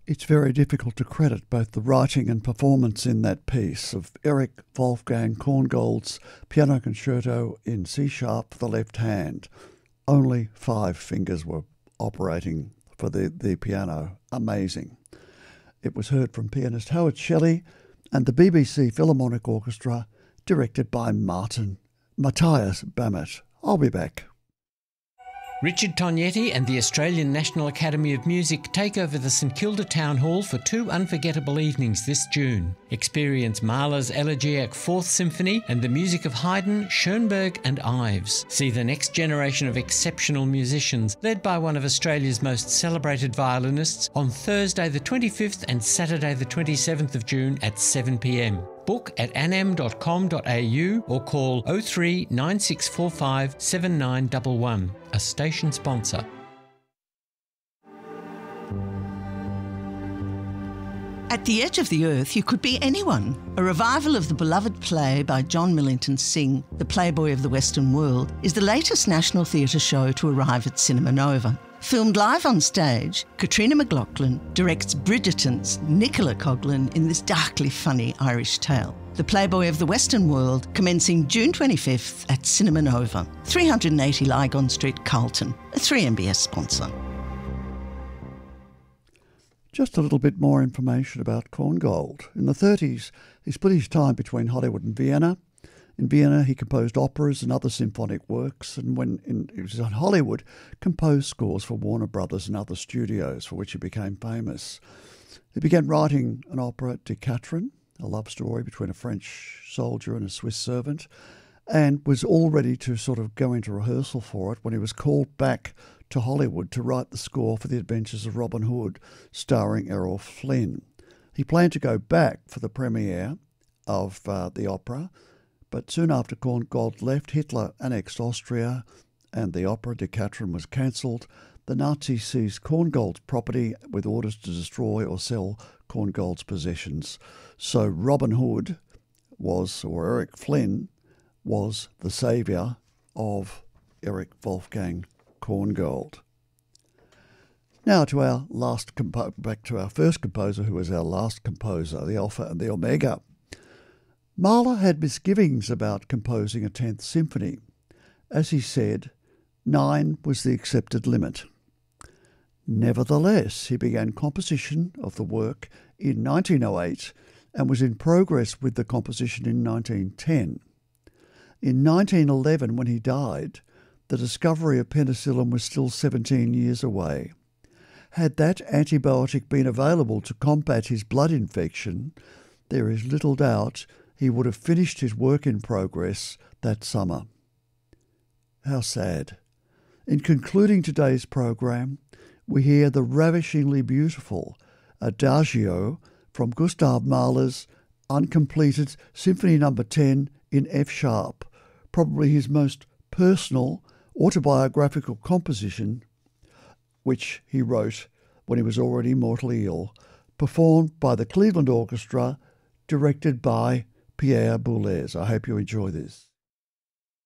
It's very difficult to credit both the writing and performance in that piece of Eric Wolfgang Korngold's Piano Concerto in C sharp for the left hand. Only 5 fingers were operating for the piano. Amazing. It was heard from pianist Howard Shelley and the BBC Philharmonic Orchestra, directed by Matthias Bammert. I'll be back. Richard Tognetti and the Australian National Academy of Music take over the St Kilda Town Hall for 2 unforgettable evenings this June. Experience Mahler's Elegiac 4th Symphony and the music of Haydn, Schoenberg and Ives. See the next generation of exceptional musicians, led by one of Australia's most celebrated violinists, on Thursday the 25th and Saturday the 27th of June at 7 p.m. Book at anam.com.au or call 03 9645 7911, a station sponsor. At the Edge of the Earth, you could be anyone. A revival of the beloved play by John Millington Synge, The Playboy of the Western World, is the latest National Theatre show to arrive at Cinema Nova. Filmed live on stage, Katrina McLaughlin directs Bridgerton's Nicola Coughlan in this darkly funny Irish tale. The Playboy of the Western World, commencing June 25th at Cinema Nova, 380 Lygon Street, Carlton, a 3MBS sponsor. Just a little bit more information about Korngold. In the 30s, he split his time between Hollywood and Vienna. In Vienna, he composed operas and other symphonic works, and when he was in Hollywood, composed scores for Warner Brothers and other studios, for which he became famous. He began writing an opera, Die Katrin, a love story between a French soldier and a Swiss servant, and was all ready to sort of go into rehearsal for it when he was called back to Hollywood to write the score for The Adventures of Robin Hood, starring Errol Flynn. He planned to go back for the premiere of the opera, but soon after Korngold left, Hitler annexed Austria and the opera Die Katrin was cancelled. The Nazis seized Korngold's property with orders to destroy or sell Korngold's possessions. So Robin Hood or Eric Flynn, was the saviour of Eric Wolfgang Korngold. Now to our back to our first composer, who was our last composer, the Alpha and the Omega. Mahler had misgivings about composing a 10th symphony. As he said, 9 was the accepted limit. Nevertheless, he began composition of the work in 1908 and was in progress with the composition in 1910. In 1911, when he died, the discovery of penicillin was still 17 years away. Had that antibiotic been available to combat his blood infection, there is little doubt he would have finished his work in progress that summer. How sad. In concluding today's program, we hear the ravishingly beautiful Adagio from Gustav Mahler's uncompleted Symphony No. 10 in F sharp, probably his most personal autobiographical composition, which he wrote when he was already mortally ill, performed by the Cleveland Orchestra, directed by Pierre Boulez. I hope you enjoy this.